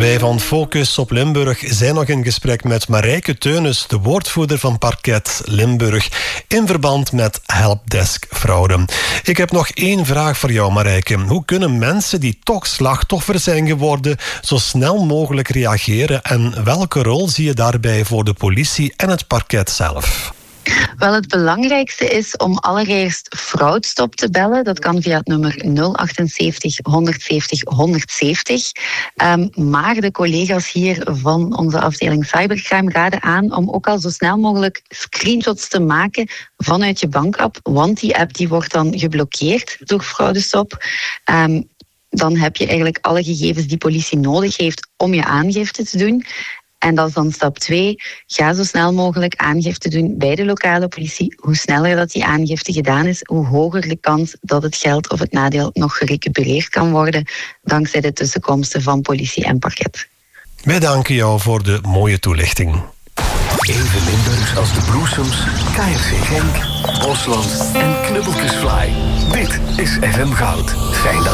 Wij van Focus op Limburg zijn nog in gesprek met Marijke Teunis, de woordvoerder van Parket Limburg, in verband met helpdesk-fraude. Ik heb nog één vraag voor jou, Marijke. Hoe kunnen mensen die toch slachtoffer zijn geworden zo snel mogelijk reageren en welke rol zie je daarbij voor de politie en het parket zelf? Wel, het belangrijkste is om allereerst Fraudstop te bellen. Dat kan via het nummer 078 170 170. Maar de collega's hier van onze afdeling Cybercrime raden aan om ook al zo snel mogelijk screenshots te maken vanuit je bankapp. Want die app die wordt dan geblokkeerd door Fraudestop. Dan heb je eigenlijk alle gegevens die politie nodig heeft om je aangifte te doen. En dat is dan stap 2. Ga zo snel mogelijk aangifte doen bij de lokale politie. Hoe sneller dat die aangifte gedaan is, hoe hoger de kans dat het geld of het nadeel nog gerecupereerd kan worden dankzij de tussenkomsten van politie en parket. Wij danken jou voor de mooie toelichting. Even Limburgs als de Bloesems, KRC Genk, Bosland en Knubbeltjesfly. Dit is FM Goud. Fijn dat